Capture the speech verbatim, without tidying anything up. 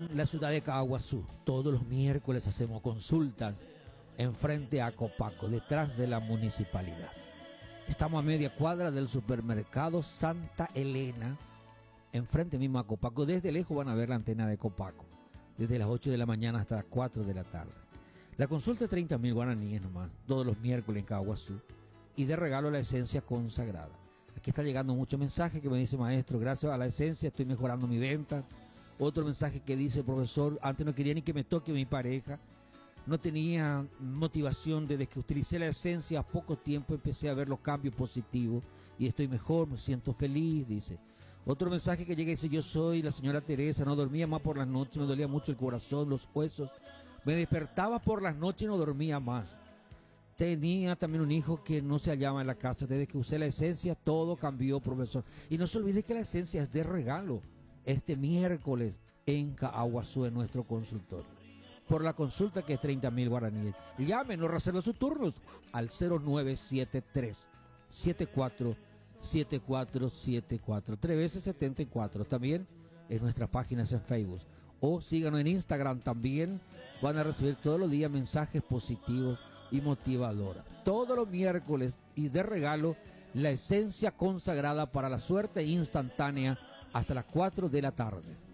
en la ciudad de Caguazú. Todos los miércoles hacemos consultas enfrente a Copaco, detrás de la municipalidad. Estamos a media cuadra del supermercado Santa Elena, enfrente mismo a Copaco. Desde lejos van a ver la antena de Copaco, desde las ocho de la mañana hasta las cuatro de la tarde. La consulta es treinta mil guaraníes nomás, todos los miércoles en Caguazú. Y de regalo la esencia consagrada. Aquí está llegando mucho mensaje que me dice: maestro, gracias a la esencia estoy mejorando mi venta. Otro mensaje que dice: profesor, antes no quería ni que me toque mi pareja. No tenía motivación. Desde que utilicé la esencia a poco tiempo empecé a ver los cambios positivos y estoy mejor, me siento feliz, dice. Otro mensaje que llega y dice: yo soy la señora Teresa, no dormía más por las noches, me dolía mucho el corazón, los huesos, me despertaba por las noches y no dormía más. Tenía también un hijo que no se hallaba en la casa. Desde que usé la esencia todo cambió, profesor. Y no se olvide que la esencia es de regalo este miércoles en Caguazú, en nuestro consultorio, por la consulta que es treinta mil guaraníes. Llamen o reserven sus turnos al cero nueve siete tres, siete cuatro siete cuatro siete cuatro, tres veces setenta y cuatro. También en nuestras páginas en Facebook. O síganos en Instagram también. Van a recibir todos los días mensajes positivos y motivadora. Todos los miércoles y de regalo la esencia consagrada para la suerte instantánea hasta las cuatro de la tarde.